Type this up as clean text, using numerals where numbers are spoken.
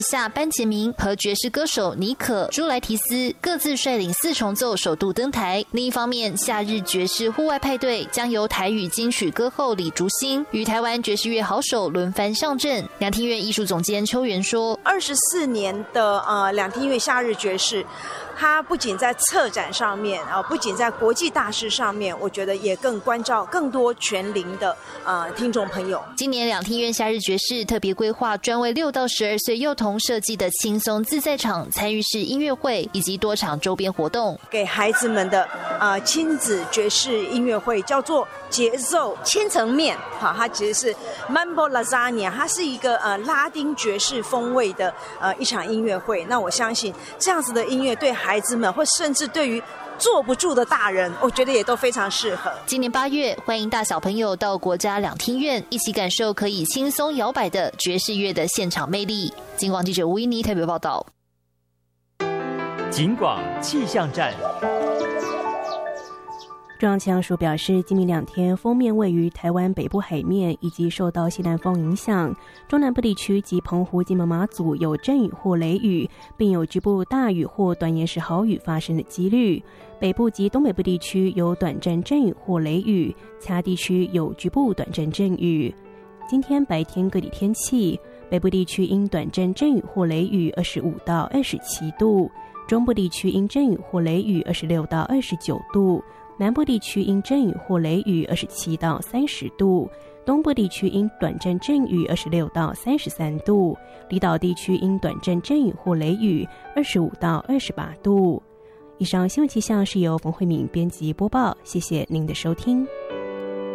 下班杰明和爵士歌手妮可、朱莱提斯各自率领4重奏首度登台。另一方面，夏日爵士户外派对将由台语金曲歌后李竹新与台湾爵士乐好手轮番上阵。两厅院艺术总监邱元说 ，24年的两厅院夏日爵士，它不仅在策展上面不仅在国际大师上面，我觉得也更关照更多全龄的听众朋友。 今年两厅院夏日爵士特别规划专为6到12岁幼童设计的轻松自在场、参与式音乐会以及多场周边活动， 给孩子们的亲子爵士音乐会叫做节奏千层面。好，它其实是 Mambo Lasagna， 它是一个拉丁爵士风味的一场音乐会。那我相信这样子的音乐对孩子们，或甚至对于坐不住的大人，我觉得也都非常适合。 今年8月，欢迎大小朋友到国家两厅院一起感受可以轻松摇摆的爵士乐的现场魅力。警广记者吴依妮特别报道。 警广气象站。 中央气象署表示，今明2天锋面位于台湾北部海面，以及受到西南风影响，中南部地区及澎湖、金门、马祖有阵雨或雷雨，并有局部大雨或短延时豪雨发生的几率。北部及东北部地区有短暂阵雨或雷雨，其他地区有局部短暂阵雨。今天白天各地天气，北部地区因短暂阵雨或雷雨25到27度，中部地区因阵雨或雷雨26到29度，南部地区因阵雨或雷雨27到30度，东部地区因短暂阵雨26到33度，离岛地区因短暂阵雨或雷雨25到28度。以上新闻气象是由冯慧敏编辑播报，谢谢您的收听。